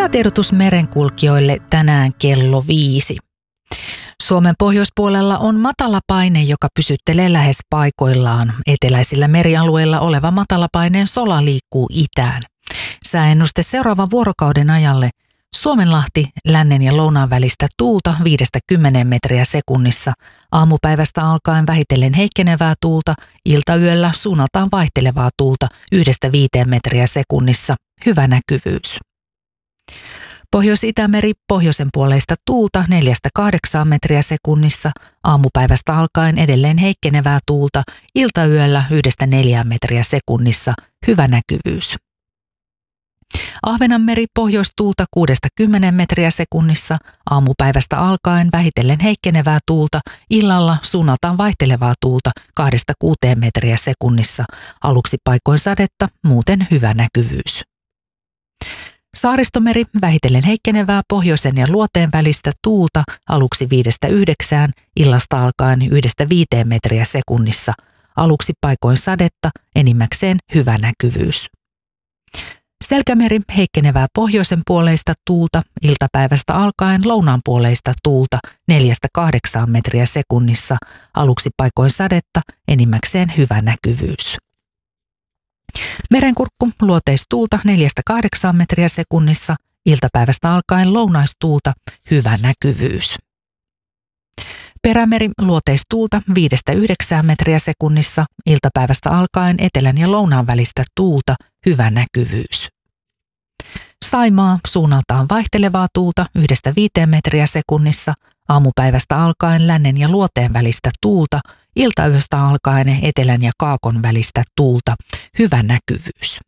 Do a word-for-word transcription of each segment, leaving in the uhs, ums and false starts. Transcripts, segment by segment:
Säätiedotus merenkulkijoille tänään kello viisi. Suomen pohjoispuolella on matala paine, joka pysyttelee lähes paikoillaan. Eteläisillä merialueilla oleva matalapaineen sola liikkuu itään. Sääennuste seuraavan vuorokauden ajalle: Suomenlahti, lännen ja lounaan välistä tuulta viidestä kymmeneen metriä sekunnissa. Aamupäivästä alkaen vähitellen heikkenevää tuulta, iltayöllä suunnaltaan vaihtelevaa tuulta yhdestä viiteen metriä sekunnissa. Hyvä näkyvyys. Pohjois-Itämeri, pohjoisen puoleista tuulta neljästä kahdeksaan metriä sekunnissa. Aamupäivästä alkaen edelleen heikkenevää tuulta, iltayöllä yhdestä neljään metriä sekunnissa. Hyvä näkyvyys. Ahvenanmeri, pohjoistuulta kuudesta kymmeneen metriä sekunnissa. Aamupäivästä alkaen vähitellen heikkenevää tuulta, illalla suunnaltaan vaihtelevaa tuulta kahdesta kuuteen metriä sekunnissa. Aluksi paikoin sadetta, muuten hyvä näkyvyys. Saaristomeri, vähitellen heikkenevää pohjoisen ja luoteen välistä tuulta, aluksi viidestä yhdeksään, illasta alkaen yhdestä viiteen metriä sekunnissa. Aluksi paikoin sadetta, enimmäkseen hyvä näkyvyys. Selkämeri, heikkenevää pohjoisen puoleista tuulta, iltapäivästä alkaen lounaan puoleista tuulta neljästä kahdeksaan metriä sekunnissa. Aluksi paikoin sadetta, enimmäkseen hyvä näkyvyys. Merenkurkku, luoteistuulta neljästä kahdeksaan metriä sekunnissa, iltapäivästä alkaen lounaistuulta, hyvä näkyvyys. Perämeri, luoteistuulta viidestä yhdeksään metriä sekunnissa, iltapäivästä alkaen etelän ja lounaan välistä tuulta, hyvä näkyvyys. Saimaa, suunnaltaan vaihtelevaa tuulta yhdestä viiteen metriä sekunnissa, aamupäivästä alkaen lännen ja luoteen välistä tuulta, iltayöstä alkaen etelän ja kaakon välistä tuulta, hyvä näkyvyys.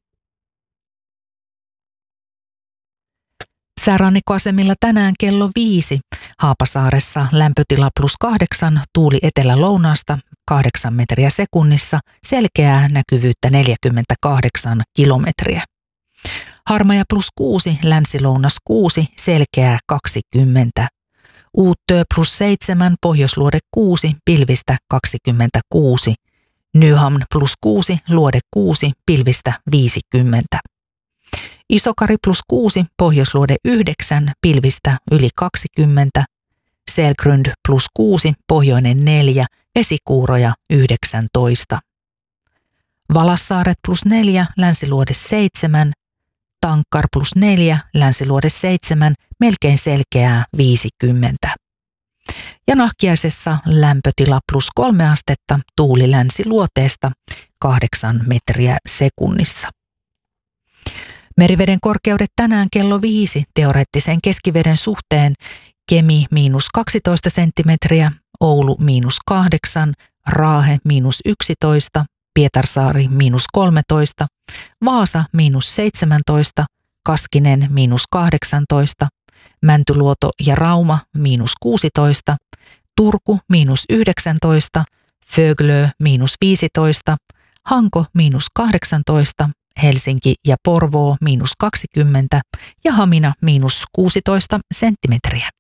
Säärannikkoasemilla tänään kello viisi. Haapasaaressa lämpötila plus kahdeksan, tuuli etelä-lounaasta kahdeksan metriä sekunnissa, selkeää näkyvyyttä neljäkymmentäkahdeksan kilometriä. Harmaja plus kuusi, länsi-lounas kuusi, selkeää kaksikymmentä. Uuttöö plus seitsemän, pohjoisluode kuusi, pilvistä kaksikymmentäkuusi. Nyhamn plus kuusi, luode kuusi, pilvistä viisikymmentä. Isokari plus kuusi, pohjoisluode yhdeksän, pilvistä yli kaksikymmentä. Selgrund plus kuusi, pohjoinen neljä, vesikuuroja yhdeksäntoista. Valassaaret plus neljä, länsiluode seitsemän. Tankkar plus neljä, länsiluode seitsemän, melkein selkeää viisikymmentä. Ja Nahkiaisessa lämpötila plus kolme astetta, tuuli länsiluoteesta kahdeksan metriä sekunnissa. Meriveden korkeudet tänään kello viisi teoreettisen keskiveden suhteen: Kemi miinus kaksitoista senttimetriä, Oulu miinus kahdeksan, Raahe miinus yksitoista, Pietarsaari miinus kolmetoista, Vaasa miinus seitsemäntoista, Kaskinen miinus kahdeksantoista, Mäntyluoto ja Rauma miinus kuusitoista, Turku miinus yhdeksäntoista, Föglö miinus viisitoista, Hanko miinus kahdeksantoista, Helsinki ja Porvoo miinus kaksikymmentä ja Hamina miinus kuusitoista senttimetriä.